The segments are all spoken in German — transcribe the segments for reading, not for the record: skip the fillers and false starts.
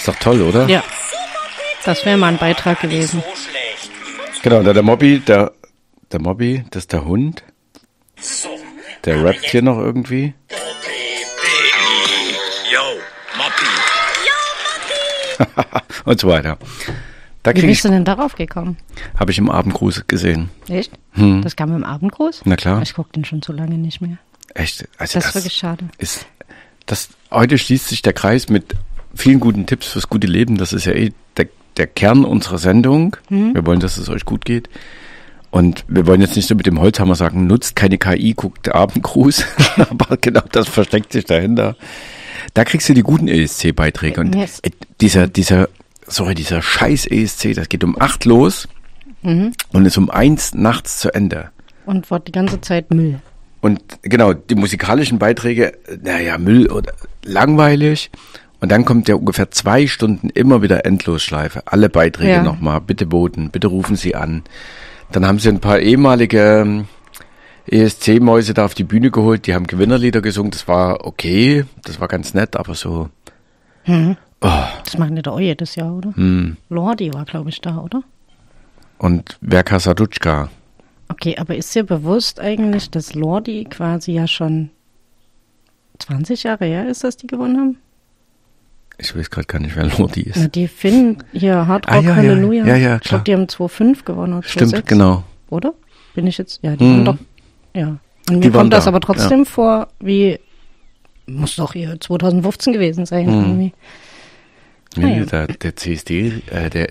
Ist doch toll, oder? Ja. Das wäre mal ein Beitrag gewesen. Genau, der Mobby, das ist der Hund. Der rappt hier noch irgendwie. Und so weiter. Wie bist du denn darauf gekommen? Habe ich im Abendgruß gesehen. Echt? Das kam im Abendgruß? Na klar. Ich gucke den schon so lange nicht mehr. Echt? Also das ist wirklich schade. Heute schließt sich der Kreis mit vielen guten Tipps fürs gute Leben. Das ist ja der Kern unserer Sendung. Wir wollen, dass es euch gut geht. Und wir wollen jetzt nicht so mit dem Holzhammer sagen, nutzt keine KI, guckt Abendgruß. Aber genau das versteckt sich dahinter. Da kriegst du die guten ESC-Beiträge. Und dieser scheiß ESC, das geht um 8 los und ist um 1 nachts zu Ende. Und wird die ganze Zeit Müll. Und genau, die musikalischen Beiträge, Müll oder langweilig. Und dann kommt ja ungefähr 2 Stunden immer wieder Endlosschleife. Alle Beiträge nochmal, bitte voten, bitte rufen Sie an. Dann haben sie ein paar ehemalige ESC-Mäuse da auf die Bühne geholt, die haben Gewinnerlieder gesungen. Das war okay, das war ganz nett, aber so... Das machen die doch auch jedes Jahr, oder? Lordi war, glaube ich, da, oder? Und Verka Serduchka. Okay, aber ist dir bewusst eigentlich, dass Lordi quasi ja schon 20 Jahre her ist, dass die gewonnen haben? Ich weiß gerade gar nicht, wer Lordi ist. Na, die Finn hier, Hard Rock Halleluja. Ja, klar. Ich glaube, die haben 2,5 gewonnen oder 2,6. Stimmt, genau. Oder? Bin ich jetzt? Ja, die waren doch. Ja. Und mir Die waren kommt das da, aber trotzdem vor, wie, muss doch hier 2015 gewesen sein, irgendwie. Nee, der CSD,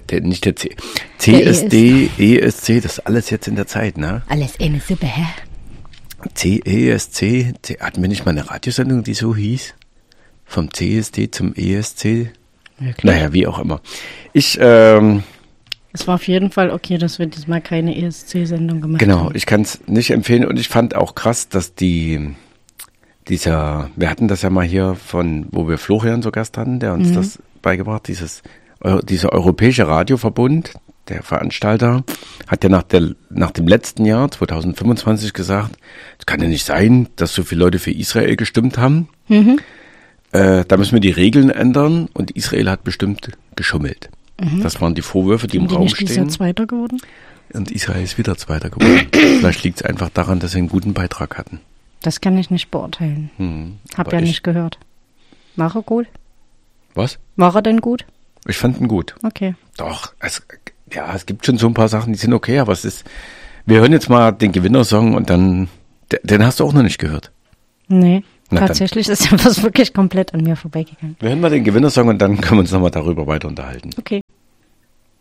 CSD, ESC, das ist alles jetzt in der Zeit, ne? Alles eine Suppe, hä? CESC, hatten wir nicht mal eine Radiosendung, die so hieß? Vom CSD zum ESC? Ja, naja, wie auch immer. Es war auf jeden Fall okay, dass wir diesmal keine ESC-Sendung gemacht haben. Genau, ich kann es nicht empfehlen und ich fand auch krass, dass wir hatten das ja mal hier wo wir Florian zu Gast hatten, der uns das beigebracht, dieser Europäische Radioverbund, der Veranstalter, hat ja nach dem letzten Jahr, 2025, gesagt, es kann ja nicht sein, dass so viele Leute für Israel gestimmt haben. Da müssen wir die Regeln ändern und Israel hat bestimmt geschummelt. Das waren die Vorwürfe, die im Raum stehen. Ist ja Zweiter geworden? Und Israel ist wieder Zweiter geworden. Vielleicht liegt es einfach daran, dass sie einen guten Beitrag hatten. Das kann ich nicht beurteilen. Hab ja nicht gehört. War er gut? Was? War er denn gut? Ich fand ihn gut. Okay. Doch, es gibt schon so ein paar Sachen, die sind okay, aber wir hören jetzt mal den Gewinnersong und dann, den hast du auch noch nicht gehört. Nee, tatsächlich ist ja was wirklich komplett an mir vorbeigegangen. Wir hören mal den Gewinnersong und dann können wir uns nochmal darüber weiter unterhalten. Okay.